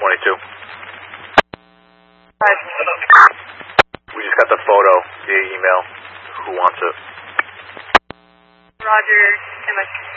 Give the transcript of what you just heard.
22. Hi. We just got the photo via email. Who wants it? Roger.